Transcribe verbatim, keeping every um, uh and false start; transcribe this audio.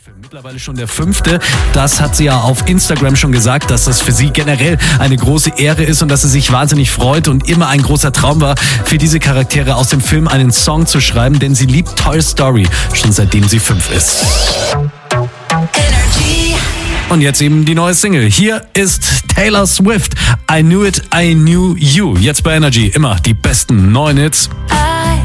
Mittlerweile schon der fünfte. Das hat sie ja auf Instagram schon gesagt, dass das für sie generell eine große Ehre ist und dass sie sich wahnsinnig freut und immer ein großer Traum war, für diese Charaktere aus dem Film einen Song zu schreiben, denn sie liebt Toy Story, schon seitdem sie fünf ist. Energy. Und jetzt eben die neue Single. Hier ist Taylor Swift. I Knew It, I Knew You. Jetzt bei Energy immer die besten neuen Hits. I